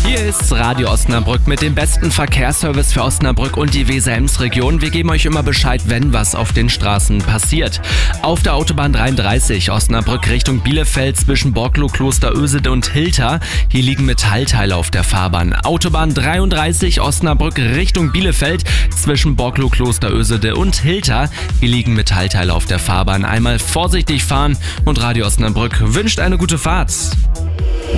Hier ist Radio Osnabrück mit dem besten Verkehrsservice für Osnabrück und die Weser-Ems-Region. Wir geben euch immer Bescheid, wenn was auf den Straßen passiert. Auf der Autobahn 33 Osnabrück Richtung Bielefeld zwischen Borklow, Klosterösede und Hilter. Hier liegen Metallteile auf der Fahrbahn. Autobahn 33 Osnabrück Richtung Bielefeld zwischen Borklow, Klosterösede und Hilter. Hier liegen Metallteile auf der Fahrbahn. Einmal vorsichtig fahren und Radio Osnabrück wünscht eine gute Fahrt.